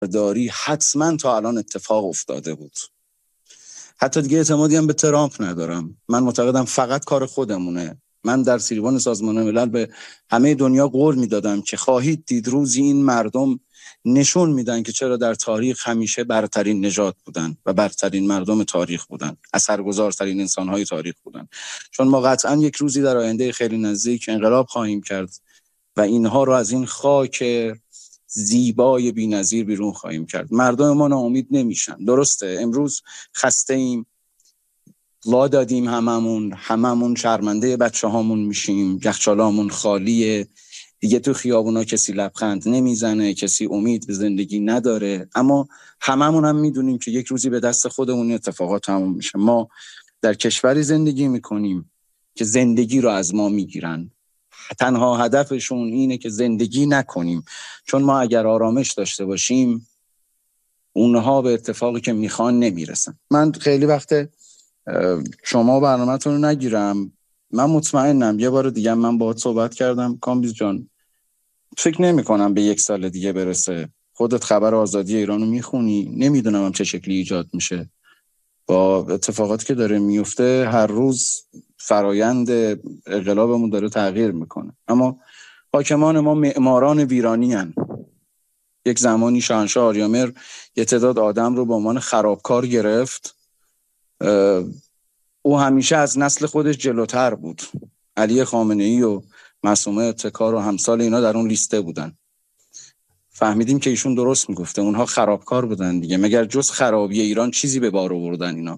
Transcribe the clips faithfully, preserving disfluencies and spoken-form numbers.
داری حتما تا الان اتفاق افتاده بود. حتی دیگه اعتمادی هم به ترامپ ندارم. من معتقدم فقط کار خودمونه. من در تریبون سازمان ملل به همه دنیا قول میدادم که خواهید دید روزی این مردم نشون میدن که چرا در تاریخ همیشه برترین نژاد بودن و برترین مردم تاریخ بودن، اثرگذارترین انسانهای تاریخ بودن. چون ما قطعا یک روزی در آینده خیلی نزدیک انقلاب خواهیم کرد و اینها رو از این خاک زیبای بی‌نظیر بیرون خواهیم کرد. مردم ما ناامید نمیشن. درسته امروز خسته ایم، وا دادیم، هممون هممون شرمنده بچه هامون میشیم، یخچالامون خالیه دیگه، تو خیابونا کسی لبخند نمیزنه، کسی امید به زندگی نداره، اما هممون هم میدونیم که یک روزی به دست خودمون اتفاقات تموم میشه. ما در کشوری زندگی میکنیم که زندگی رو از ما میگیرن. تنها هدفشون اینه که زندگی نکنیم، چون ما اگر آرامش داشته باشیم اونها به اتفاقی که میخوان نمیرسن. من خیلی وقت شما برنامه‌تون رو نگیرم. من مطمئنم یه بار دیگه من باهات صحبت کردم کامبیز جان، فکر نمی کنم به یک سال دیگه برسه. خودت خبر آزادی ایرانو میخونی، نمیدونم هم چه شکلی ایجاد میشه با اتفاقاتی که داره میفته. هر روز فرایند انقلابمون داره تغییر میکنه، اما حاکمان ما معماران ویرانی هن. یک زمانی شاهنشاه آریامر یه تعداد آدم رو به عنوان خرابکار گرفت. او همیشه از نسل خودش جلوتر بود. علی خامنه‌ای و معصومه ابتکار و همسال اینا در اون لیسته بودن. فهمیدیم که ایشون درست میگفته، اونها خرابکار بودن دیگه، مگر جز خرابی ایران چیزی به بار آوردن اینا.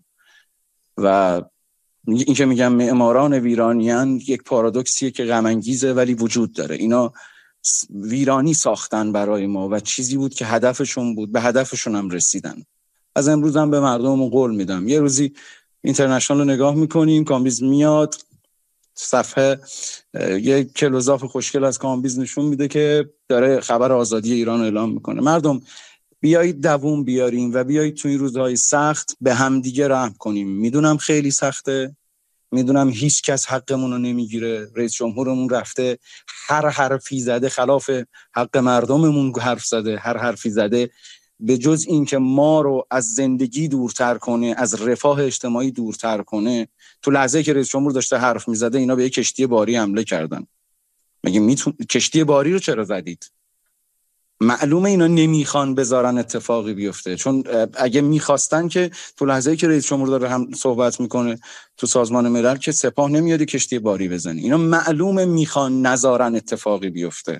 و این که میگم معماران ویرانیان یک پارادوکسیه که غم انگیزه ولی وجود داره. اینا ویرانی ساختن برای ما و چیزی بود که هدفشون بود، به هدفشون هم رسیدن. از امروز هم به مردممون قول میدم، یه روزی اینترنشنال رو نگاه میکنیم، کامبیز میاد صفحه یه کلوزاف خوشگل از کامبیز نشون میده که داره خبر آزادی ایران رو اعلام میکنه. مردم بیایید دووم بیاریم و بیایید تو این روزهای سخت به هم دیگه رحم کنیم. میدونم خیلی سخته، میدونم هیچ کس حقمون رو نمیگیره. رئیس جمهورمون رفته هر حرفی زده خلاف حق مردممون حرف زده، هر حرفی زده به جز این که ما رو از زندگی دورتر کنه، از رفاه اجتماعی دورتر کنه. تو لحظه که رئیس جمهور داشته حرف میزده اینا به یک کشتی باری حمله کردن. مگه میتون کشتی باری رو چرا زدید؟ معلومه اینا نمیخوان بذارن اتفاقی بیفته، چون اگه میخواستن که تو لحظه‌ای که رئیس جمهور داره هم صحبت میکنه تو سازمان ملل که سپاه نمیاد کشتی باری بزنه. اینا معلومه میخوان نذارن اتفاقی بیفته.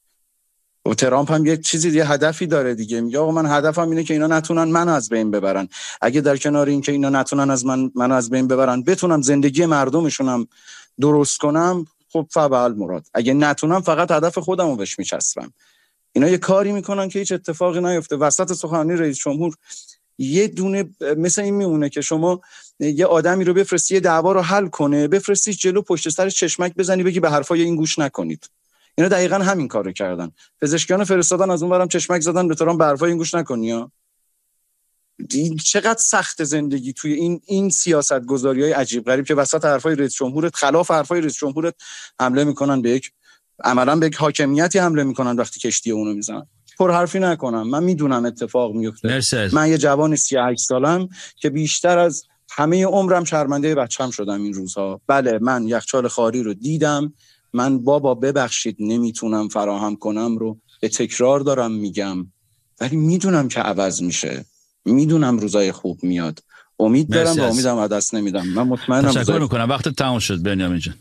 و ترامپ هم یه چیزی دیگه هدفی داره دیگه، میگه آقا من هدفم اینه که اینا نتونن منو از بین ببرن. اگه در کنار این که اینا نتونن از من منو از بین ببرن بتونم زندگی مردمشونم درست کنم، خب فبال مراد. اگه نتونم فقط هدف خودمو بهش میچسبم. اینا یه کاری میکنن که هیچ اتفاقی نیفته. وسط سخنرانی رئیس جمهور یه دونه مثل این میمونه که شما یه آدمی رو بفرستی یه دعوا رو حل کنه، بفرستی جلو پشت سر چشمک بزنی بگی به حرفای این گوش نکنید. اینا دقیقاً همین کارو کردن. پزشکیان فرستادن از اون برام چشمک زدن به ترامپ به حرفای این گوش نکنی ها. این چقدر سخت زندگی توی این این سیاست‌گذاری‌های عجیب غریب که وسط حرفای رئیس جمهورت خلاف حرفای رئیس جمهورت حمله میکنن به یک عملاً به یک حاکمیتی حمله میکنن وقتی کشتی اونو میزنن. پر حرفی نکنم، من میدونم اتفاق میفته. من یه جوان سی و هشت سالم که بیشتر از همه عمرم شرمنده بچه‌م شدم این روزها. بله من یخچال خالی رو دیدم. من بابا ببخشید نمیتونم فراهم کنم رو به تکرار دارم میگم، ولی میدونم که عوض میشه، میدونم روزای خوب میاد، امید دارم و امیدم از دست نمیدم. من مطمئنم. تشکر میکنم. وقت تموم شد بنیامین جان.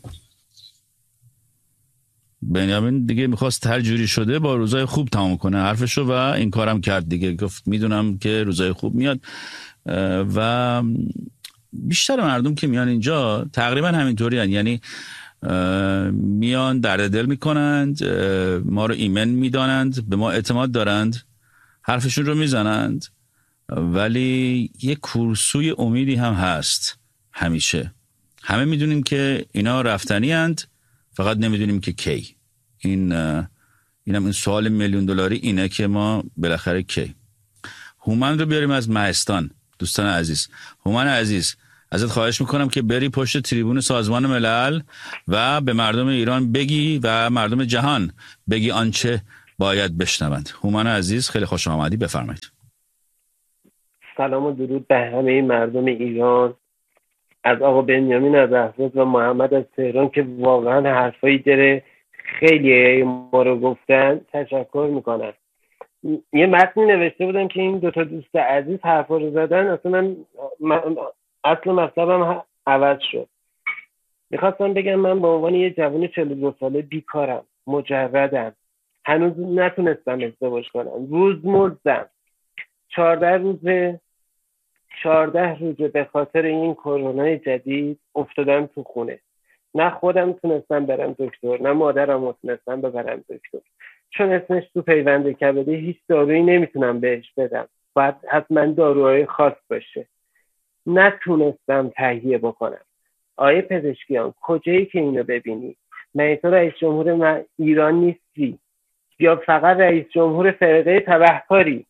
بنیامین دیگه میخواست هر جوری شده با روزای خوب تمام کنه حرفشو و این کارم کرد دیگه. گفت میدونم که روزای خوب میاد و بیشتر مردم که میان اینجا تقریبا همینطوری هن. یعنی میان درد دل میکنند، ما رو ایمن میدانند، به ما اعتماد دارند، حرفشون رو میزنند، ولی یک کورسوی امیدی هم هست همیشه. همه میدونیم که اینا رفتنی هند، فقط نمیدونیم که کی. این اینم این سوال میلیون دلاری اینه که ما بالاخره کی. هومن رو بیاریم از مهستان. دوستان عزیز، هومن عزیز ازت خواهش میکنم که بری پشت تریبون سازمان ملل و به مردم ایران بگی و مردم جهان بگی آنچه باید بشنوند. هومن عزیز خیلی خوش آمدی، بفرمایید. سلام و درود به همه مردم ایران، از آقا بنیامین از اهواز و محمد از تهران که واقعا حرفایی داره خیلی ما رو گفتن، تشکر میکنم. یه متنی نوشته بودم که این دوتا دوست عزیز حرفا رو زدن، اصلا من اصل مطلبم عوض شد. میخواستم بگم من به عنوان یه جوان چهل و دو ساله بیکارم، مجردم، هنوز نتونستم ازدواج کنم، روز مردم، چهارده روزه چهارده روزه به خاطر این کرونا جدید افتادم تو خونه. نه خودم تونستم برم دکتر، نه مادرم تونستم ببرم دکتر، چون اسمش تو پیوند کبدی هیچ دارویی نمیتونم بهش بدم، باید حتما داروهای خاص باشه. نتونستم تهیه بکنم. آیه پزشکیان کجایی که اینو ببینی؟ من تو رئیس جمهور ایران نیستی یا فقط رئیس جمهور فرقه تبهکاری؟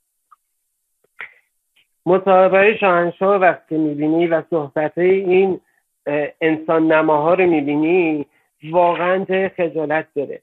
مصاحبه شاهنشاه وقتی میبینی و صحبتهای این انسان نماها رو میبینی واقعا جای خجالت داره.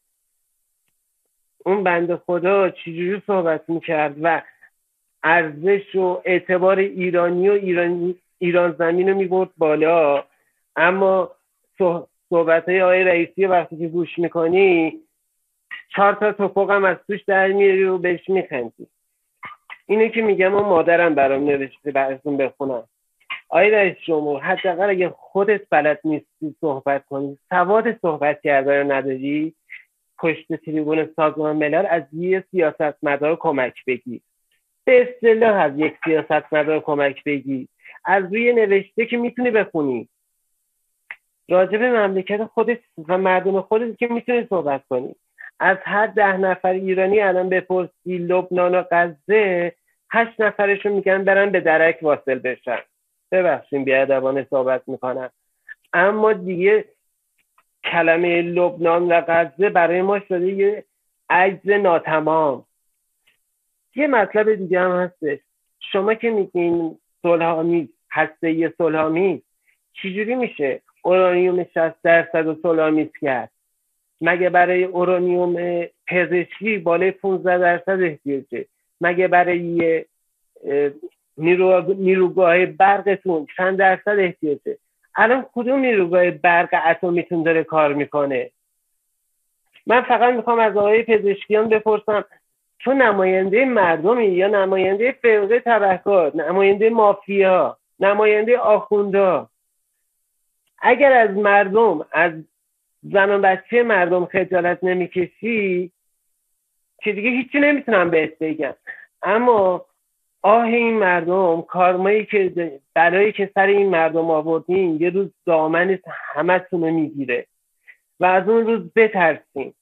اون بنده خدا چجوری صحبت میکرد و ارزش و اعتبار ایرانی و ایران, ایران زمین رو میبرد بالا، اما صحبتهای آقای رئیسی وقتی که گوش میکنی چهار تا توپق هم از توش در میاری و بهش میخندی. اینه که میگم اون مادرم برام نوشته براتون بخونم. آقای رئیس جمهور، حداقل اگه خودت بلد نیستی صحبت کنی، سواد صحبت کردن رو نداری، پشت تریبون سازمان ملل از یه سیاستمدار کمک بگی، به اصطلاح از یک سیاستمدار کمک بگی، از روی نوشته که میتونی بخونی، راجع به مملکت خودت و مردم خودت که میتونی صحبت کنی. از هر ده نفر ایرانی الان بپرسی لبنان و غزه، هشت نفرشون میگن برن به درک واصل بشن. ببخشید بیادبانه صحبت میکنم، اما دیگه کلمه لبنان و غزه برای ما شده یه عجز ناتمام. یه مطلب دیگه هم هستش، شما که میگین صلح‌آمیز، هسته‌ای صلح‌آمیز، چجوری میشه اورانیوم شصت درصد رو صلح‌آمیز کرد؟ مگه برای اورانیوم پزشکی بالای پانزده درصد احتیاجه؟ مگه برای نیرو... نیروگاه برقتون چند درصد احتیاجه؟ الان کدوم نیروگاه برق اتمیتون داره کار میکنه؟ من فقط میخوام از آقای پزشکیان بپرسم، تو نماینده مردمی یا نماینده فرقه تبهکار، نماینده مافیا، نماینده آخوندا؟ اگر از مردم، از زن و بچه مردم خجالت نمیکشی که دیگه هیچی نمیتونم بهت بگم. اما آه این مردم، کارمایی که بلایی که سر این مردم آوردین یه روز دامن همتون رو میگیره و از اون روز بترسین.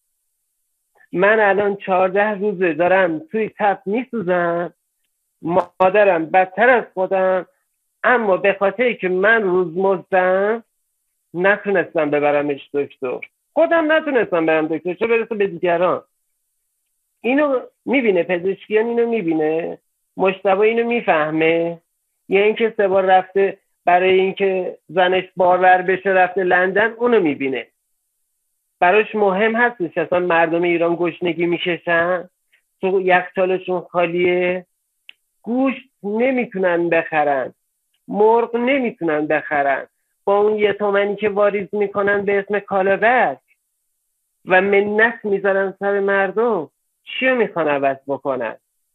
من الان چهارده روزه دارم توی تب میسوزم، مادرم بدتر از خودم، اما به خاطری که من روز مزدم نتونستم ببرمش دکتر، خودم نتونستم برم دکتر، چه برسه به دیگران. اینو میبینه پزشکیان، اینو میبینه مجتبی، اینو میفهمه. یا اینکه سه بار رفته برای اینکه زنش بارور بشه رفته لندن، اونو میبینه. براش مهم هستش اصلا مردم ایران گشنگی میکشن، تو یخچالشون خالیه، گوشت نمیتونن بخرن، مرغ نمیتونن بخرن، با اون یه تومنی که واریز میکنن به اسم کالابک و منت میذارن سر مردم، چیو میخوان عوض بکنن؟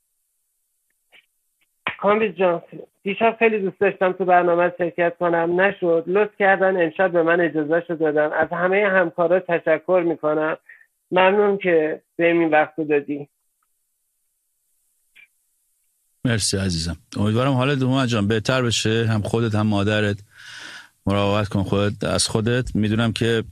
کامبیز جان، دیشب خیلی دوست داشتم تو برنامه شرکت کنم، نشد، لطف کردن امشب به من اجازه شو دادم. از همه همکارا تشکر میکنم، ممنون که به این وقت دادی. مرسی عزیزم، امیدوارم حالت هومن جان بهتر بشه، هم خودت هم مادرت. مراقبت کن خودت از خودت. میدونم که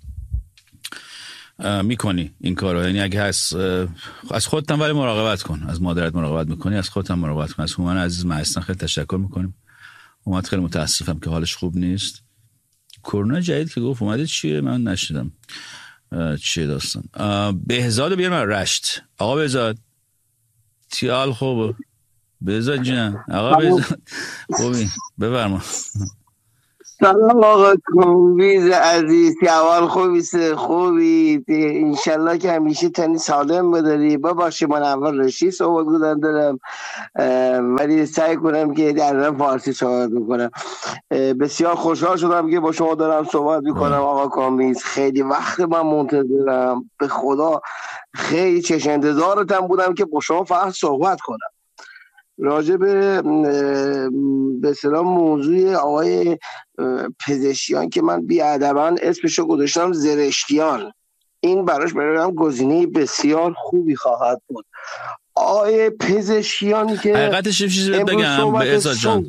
میکنی این کارو، یعنی اگه هست از خودت هم ولی مراقبت کن، از مادرت مراقبت میکنی، از خودت هم مراقبت کن. از هومن عزیز ما اصلا خیلی تشکر میکنیم. اومد، خیلی متاسفم که حالش خوب نیست. کرونا جدید که گفت اومده چیه من نشیدم چیه داستان. بهزاد بیارم رشت. آقا بهزاد تیال خوبه؟ بهزاد جان، آقا بهزاد خوبی؟ بفرما. سلام آقا کوبیز عزیز، که اول خوبیست خوبی انشالله که همیشه تنی سالم بداری. ببخشید من اول رشی صحبت بودن دارم ولی سعی کنم که در فارسی صحبت بکنم. بسیار خوشحال شدم که با شما دارم صحبت میکنم آقا کامیز. خیلی وقت من منتظرم، به خدا خیلی چشم انتظارتم بودم که با شما فقط صحبت کنم راجع به به اصطلاح موضوع آقای پزشکیان که من بی‌ادباً اسمشو گذاشتم زرشکیان. این براش برایم گزینه بسیار خوبی خواهد بود. آقای پزشکیانی که حقیقتش چیزی بگم به عزت جان،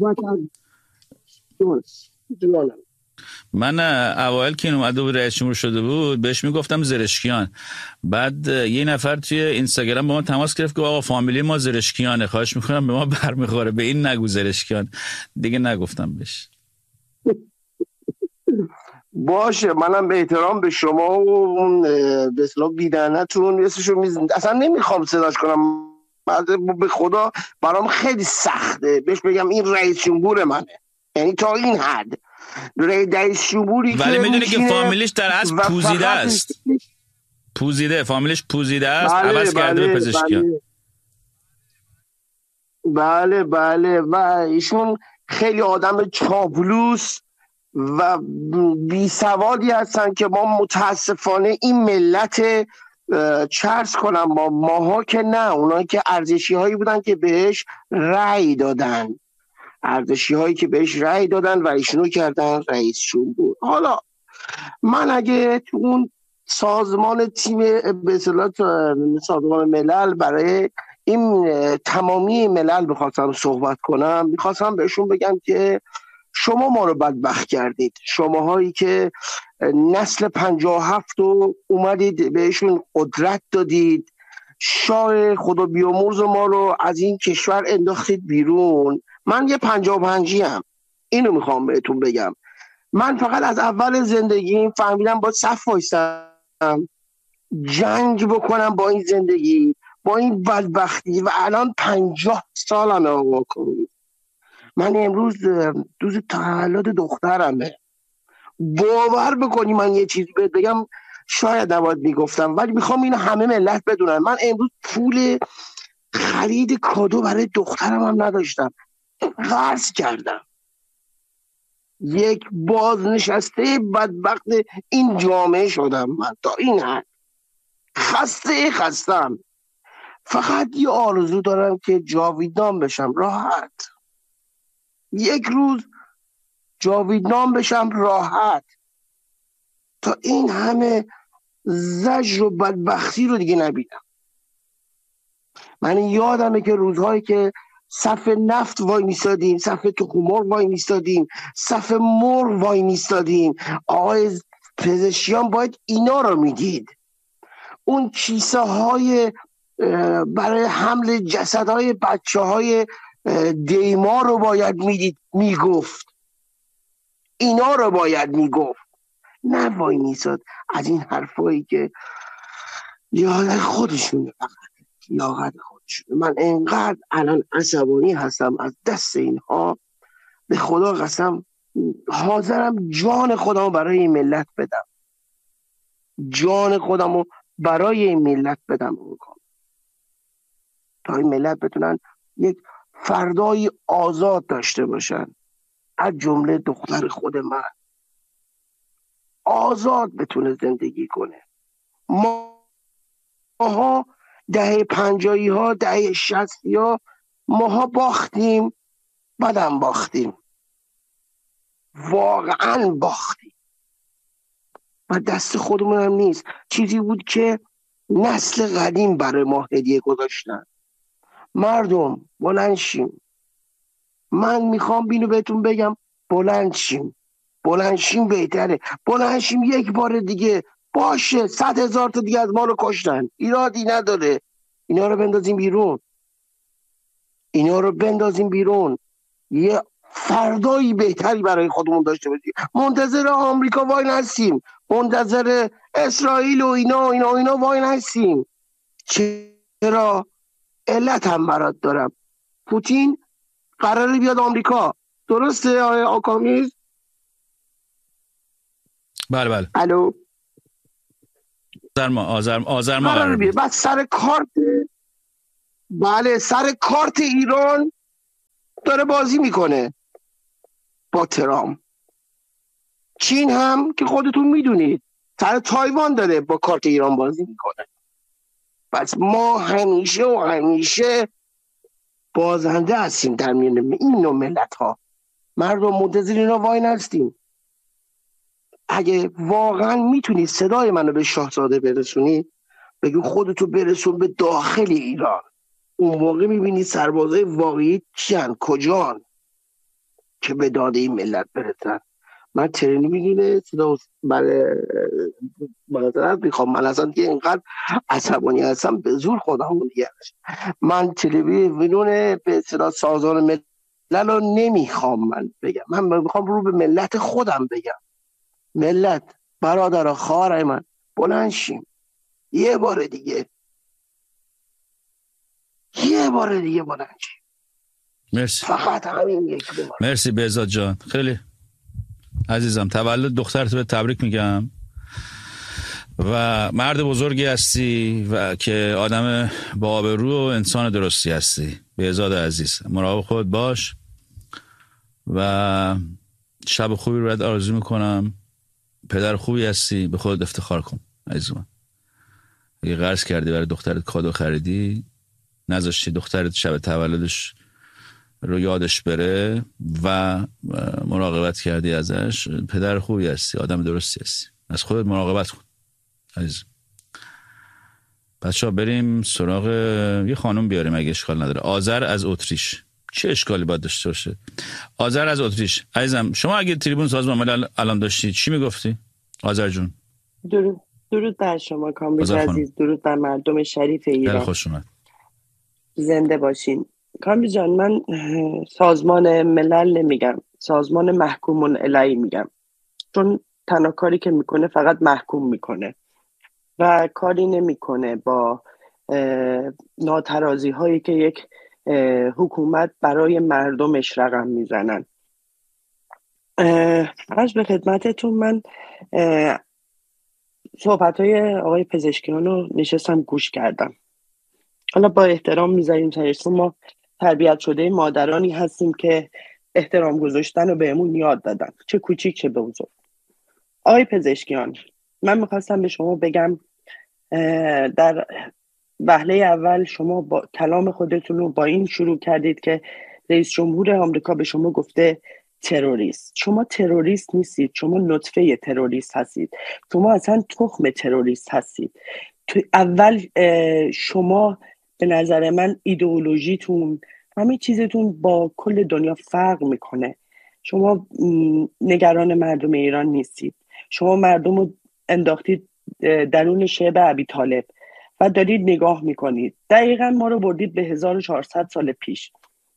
من اوایل که این اومده بود رئیس جمهور شده بود بهش میگفتم زرشکیان. بعد یه نفر توی اینستاگرام با ما تماس گرفت که آقا فامیلی ما زرشکیانه، خواهش میکنم به ما برمیخوره، به این نگو زرشکیان. دیگه نگفتم بهش. باشه، منم به احترام به شما و اون به اصطلاح بیدنتون اسمشو میزن اصلا نمیخوام صداش کنم، به خدا برام خیلی سخته بهش بگم این رئیس جمهور منه، یعنی تا این حد رئیس جمهوری ولی میدونی که فامیلیش در اصل پوزیده است. پوزیده، فامیلیش پوزیده است. بله عوض کرده بله به پزشکیان. بله بله و ایشون خیلی آدم چاپلوس و بی سوادی هستن که ما متاسفانه این ملت چرس کنم با ماها که نه، اونایی که ارزشی هایی بودن که بهش رأی دادن، ارزشی هایی که بهش رأی دادن و ایشونو کردن رئیس جمهور. حالا من اگه تو اون سازمان تیم به اصطلاح سازمان ملل برای این تمامی ملل بخواستم صحبت کنم، میخواستم بهشون بگم که شما ما رو بدبخت کردید. شماهایی که نسل پنجاه و هفت رو اومدید بهشون قدرت دادید، شاه خدا بیامرز ما رو از این کشور انداختید بیرون. من یه پنجاه و پنجی هم، اینو میخوام بهتون بگم. من فقط از اول زندگیم فهمیدم با صف وایسم جنگ بکنم با این زندگی، با این بدبختی و الان پنجاه سالمه آقا کنید. من امروز روز تولد دخترمه. باور بکنی من یه چیزی بهت بگم شاید نباید میگفتم ولی میخوام اینو همه ملت بدونن. من امروز پول خرید کادو برای دخترم هم نداشتم، قرض کردم. یک بازنشسته بدبخت این جامعه شدم من، تا این حد خسته خستم. فقط یه آرزو دارم که جاویدان بشم راحت، یک روز جاویدان بشم راحت، تا این همه زجر و بدبختی رو دیگه نبینم. من یادمه که روزهایی که صف نفت وای میستادیم، صف تخم‌مرغ وای میستادیم، صف مرغ وای میستادیم، آقای پزشکیان باید اینا رو میدید. اون کیسه های برای حمل جسدهای بچه های دیما رو باید میدید، میگفت اینا رو باید میگفت، نه وای میستاد از این حرفایی که لیاقت خودشونه، فقط لیاقت خودشونه. من انقدر الان عصبانی هستم از دست اینها، به خدا قسم حاضرم جان خودمو برای این ملت بدم، جان خودمو برای این ملت بدم بکنم تا این ملت بتونن یک فردای آزاد داشته باشن، از جمله دختر خود من آزاد بتونه زندگی کنه. ما ماها دهه پنجایی ها دهه شصتی ها ماها باختیم، بعدم باختیم، واقعا باختیم و دست خودمون هم نیست. چیزی بود که نسل قدیم برای ما هدیه گذاشتن. مردم بلند شیم، من میخوام بینو بهتون بگم، بلند شیم، بلند شیم بهتره، بلند شیم یک بار دیگه. باشه صد هزار تا دیگه از ما رو کشتن، ایرادی نداره، اینا رو بندازیم بیرون، اینا رو بندازیم بیرون، یه فردایی بهتری برای خودمون داشته باشیم. منتظر آمریکا وای نستیم، منتظر اسرائیل و اینا اینا اینا وای نستیم. چرا؟ علت هم برات دارم. پوتین قراره بیاد آمریکا، درسته آقای آکامیز؟ بله بله. الو آذر ما آذر آذر ما قرار بیه. بعد سر کارت بله سر کارت ایران داره بازی میکنه با ترامپ. چین هم که خودتون میدونید سر تایوان داره با کارت ایران بازی میکنه. پس ما همیشه و همیشه بازنده هستیم در میان این نوع ملت ها. مردم منتظر اینا وای نستیم. اگه واقعا میتونید صدای منو به شاهزاده برسونید، بگو خودتو برسون به داخل ایران، اون موقع میبینی سربازای واقعی چیان، کجان که به داده این ملت برسن. من ترینی میگیره صدا برای معذرت میخوام، من اصلا دیگه اینقدر عصبانی هستم به زور خودمون دیگه. من تلویزیون به صدا سازان ملل رو نمیخوام من بگم، من میخوام رو به ملت خودم بگم. ملت، برادر خواهر من، بلند شیم یه بار دیگه، یه بار دیگه بلند شیم. مرسی. فقط همین یک بار. مرسی بهزاد جان، خیلی عزیزم. تولد دخترت به تبریک میگم و مرد بزرگی هستی و که آدم با آبرو و انسان درستی هستی. بهزاد عزیز، مراقب خود باش و شب خوبی رو برات آرزو میکنم. پدر خوبی هستی، به خودت افتخار کن عزیزم. اگه قرض کردی برای دخترت کادو خریدی، نذاشتی دخترت شب تولدش رو یادش بره و مراقبت کردی ازش، پدر خوبی هستی، آدم درستی هستی. از خودت مراقبت کن عزیز. بچه ها بریم سراغ یه خانم بیاریم اگه اشکال نداره. آذر از اتریش. چه اشکالی باید داشته باشه؟ آذر از اتریش عزیزم، شما اگه تریبون سازمان ملل الان داشتی چی میگفتی؟ آذر جون. درود درود بر شما کامبیز عزیز، درود بر مردم شریف ایران. خیلی خوش اومد. زنده باشین. کامبیز جان، من سازمان ملل نمیگم، سازمان محکومون الیه میگم، چون تنها کاری که میکنه فقط محکوم میکنه و کاری نمیکنه با ناترازی هایی که یک حکومت برای مردمش رقم میزنن. عرض به خدمتتون، من صحبت های آقای پزشکیان رو نشستم گوش کردم. حالا با احترام میذاریم سرش، ما تربیت شده مادرانی هستیم که احترام گذاشتن رو بهمون یاد دادن، چه کوچیک چه بزرگ. آقای پزشکیان، من میخواستم به شما بگم در وهله اول شما با کلام خودتون رو با این شروع کردید که رئیس جمهور آمریکا به شما گفته تروریست. شما تروریست نیستید، شما نطفه تروریست هستید، شما اصلا تخم تروریست هستید. تو اول شما به نظر من ایدئولوژیتون، همه چیزتون با کل دنیا فرق میکنه. شما نگران مردم ایران نیستید، شما مردم رو انداختید درون شعب ابی طالب و دارید نگاه میکنید. دقیقا ما رو بردید به هزار و چهارصد سال پیش.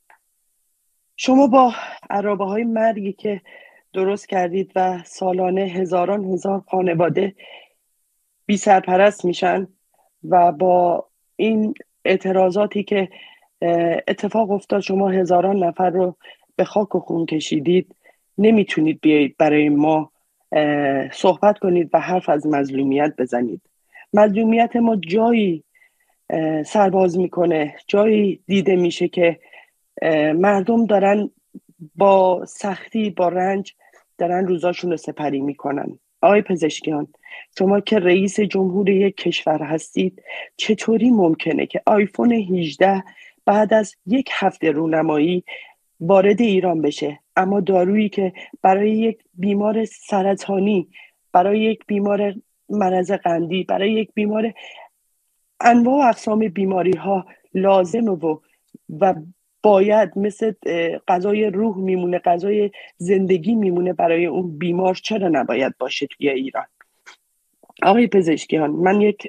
شما با عرابه های مرگی که درست کردید و سالانه هزاران هزار خانواده بی سرپرست میشن و با این اعتراضاتی که اتفاق افتاد شما هزاران نفر رو به خاک و خون کشیدید، نمیتونید بیایید برای ما صحبت کنید و حرف از مظلومیت بزنید. مظلومیت ما جایی سرباز میکنه، جایی دیده میشه که مردم دارن با سختی، با رنج دارن روزاشون رو سپری میکنن. آقای پزشکیان، شما که رئیس جمهور یک کشور هستید، چطوری ممکنه که آیفون هجده بعد از یک هفته رونمایی وارد ایران بشه، اما دارویی که برای یک بیمار سرطانی، برای یک بیمار مرض قندی، برای یک بیمار انواع و اقسام بیماری ها لازمه و و باید مثل غذای روح میمونه، غذای زندگی میمونه برای اون بیمار، چرا نباید باشه توی ایران؟ آقای پزشکیان، من یک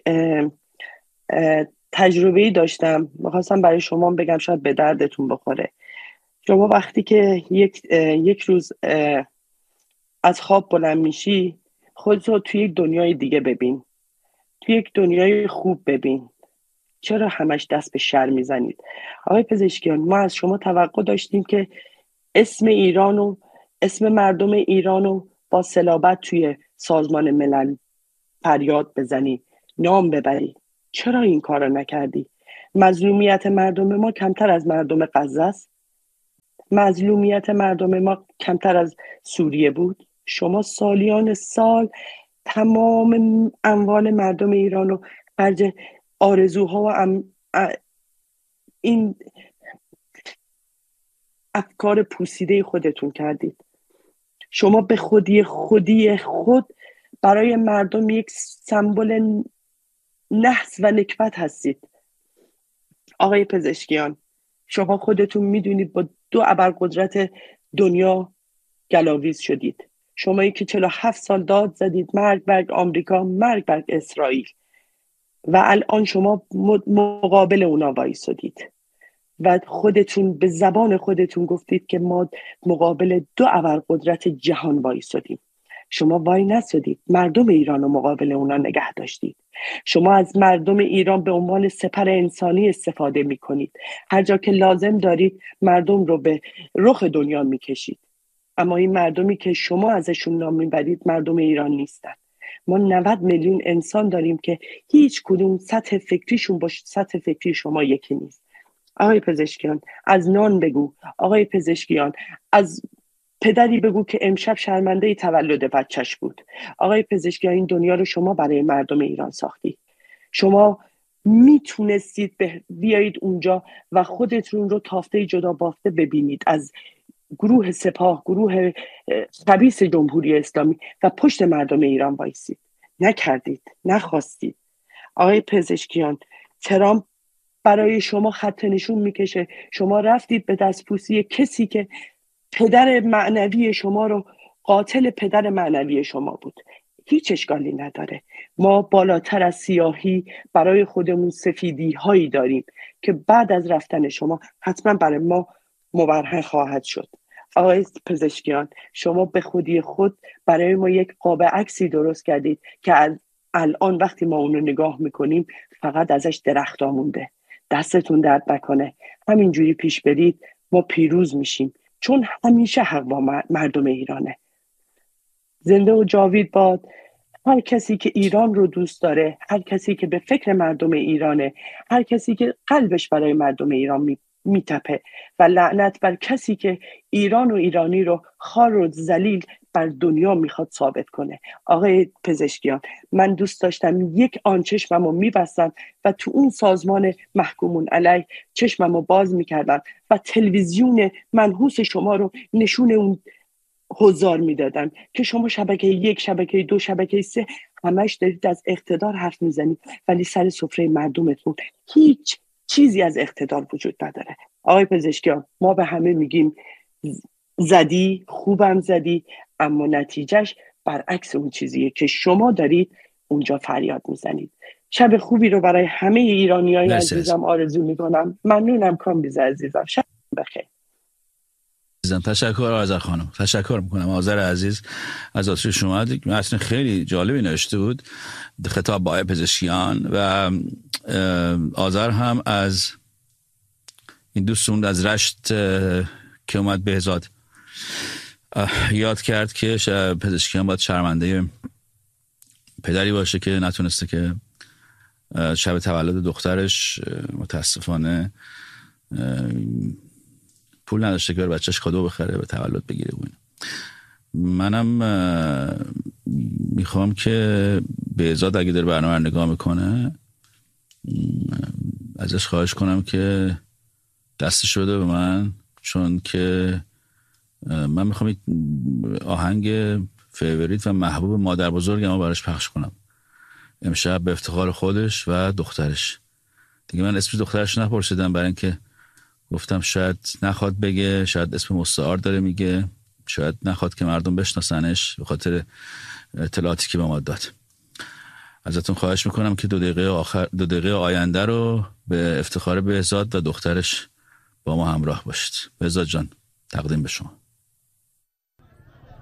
تجربه‌ای داشتم، می‌خواستم برای شما بگم، شاید به دردتون بخوره. شما وقتی که یک یک روز از خواب بلند میشی، خودت رو توی یک دنیای دیگه ببین، توی یک دنیای خوب ببین. چرا همش دست به شر میزنید؟ آقای پزشکیان، ما از شما توقع داشتیم که اسم ایران و اسم مردم ایران رو با صلابت توی سازمان ملل فریاد بزنی، نام ببری؟ چرا این کار رو نکردی؟ مظلومیت مردم ما کمتر از مردم غزه است؟ مظلومیت مردم ما کمتر از سوریه بود؟ شما سالیان سال تمام اموال مردم ایران رو خرج آرزوها و ام... این افکار پوسیده خودتون کردید. شما به خودی خودی خود برای مردم یک سمبل نحس و نکبت هستید. آقای پزشکیان، شما خودتون میدونید با دو ابرقدرت دنیا گلاویز شدید. شمایی که چهل و هفت سال داد زدید مرگ بر آمریکا، مرگ بر اسرائیل، و الان شما مقابل اونا وایسادید و خودتون به زبان خودتون گفتید که ما مقابل دو ابرقدرت جهان وایسادیم. شما وای نسادید، مردم ایران رو مقابل اونا نگه داشتید. شما از مردم ایران به عنوان سپر انسانی استفاده می کنید. هر جا که لازم دارید مردم رو به رخ دنیا می کشید. اما این مردمی که شما ازشون نام می برید مردم ایران نیستن. ما نود میلیون انسان داریم که هیچ کدوم سطح فکریشون با سطح فکری شما یکی نیست. آقای پزشکیان، از نان بگو. آقای پزشکیان، از پدری بگو که امشب شرمنده تولد بچهش بود. آقای پزشکیان، این دنیا رو شما برای مردم ایران ساختی. شما میتونستید بیایید اونجا و خودتون رو تافته جدا بافته ببینید از گروه سپاه، گروه خبیث جمهوری اسلامی و پشت مردم ایران وایسید. نکردید، نخواستید. آقای پزشکیان، ترامپ برای شما خط نشون میکشه. شما رفتید به دستبوسی کسی که پدر معنوی شما رو، قاتل پدر معنوی شما بود. هیچ اشکالی نداره. ما بالاتر از سیاهی برای خودمون سفیدی هایی داریم که بعد از رفتن شما حتما برای ما مبرهن خواهد شد. آقای پزشکیان، شما به خودی خود برای ما یک قاب عکسی درست کردید که از الان وقتی ما اون رو نگاه میکنیم فقط ازش درخت مونده. دستتون درد نکنه. همینجوری پیش برید، ما پیروز میشیم، چون همیشه حق با مردم ایرانه. زنده و جاوید باد هر کسی که ایران رو دوست داره، هر کسی که به فکر مردم ایرانه، هر کسی که قلبش برای مردم ایران می میتپه، و لعنت بر کسی که ایران و ایرانی رو خار و ذلیل بر دنیا میخواد ثابت کنه. آقای پزشکیان، من دوست داشتم یک آن چشممو میبستم و تو اون سازمان محکومون علیه چشممو باز میکردم و تلویزیون منحوس شما رو نشون اون حضار میدادم که شما شبکه یک، شبکه دو، شبکه سه همش دارید از اقتدار حرف میزنید، ولی سر سفره مردمتون هیچ چیزی از اقتدار وجود نداره. آقای پزشکیان، ما به همه میگیم زدی، خوبم زدی، اما نتیجهش برعکس اون چیزیه که شما دارید اونجا فریاد میزنید. شب خوبی رو برای همه ایرانیای عزیزم آرزو میکنم. ممنونم کامبیز عزیزم. شب بخیر. تشکر آذر خانم، تشکر میکنم. آذر عزیز از آتش شما اصلا خیلی جالبی نوشته بود، خطاب با آقای پزشکیان، و آذر هم از این دوستون از رشت که اومد بهزاد یاد کرد که پزشکیان باید شرمنده پدری باشه که نتونسته که شب تولد دخترش متاسفانه پول نداشته که بچهش کادو بخره و تولد بگیره. منم میخوام که بهزاد اگه در برنامه نگاه میکنه ازش خواهش کنم که دستش بده به من، چون که من میخوام آهنگ فیوریت و محبوب مادر بزرگم رو براش پخش کنم امشب به افتخار خودش و دخترش. دیگه من اسم دخترش نپرسیدم برای اینکه گفتم شاید نخواد بگه، شاید اسم مستعار داره میگه، شاید نخواد که مردم بشناسنش به خاطر اطلاعاتی که به ما داد. ازتون خواهش میکنم که دو دقیقه آخر دو دقیقه آینده رو به افتخار بهزاد و دخترش با ما همراه باشید. بهزاد جان، تقدیم به شما.